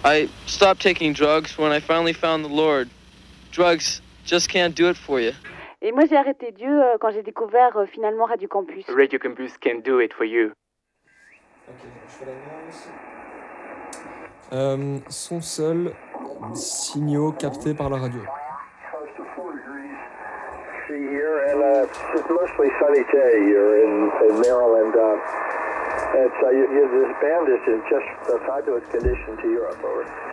I stopped taking drugs when I finally found the Lord. Drugs just can't do it for you. Et moi, j'ai arrêté Dieu quand j'ai découvert finalement Radio Campus. Radio Campus can do it for you. Ok, je fais l'annonce. Son seul, signaux captés par la radio. Here, and it's mostly sunny day. You're in Maryland. This band is in just a fabulous condition to Europe. Over.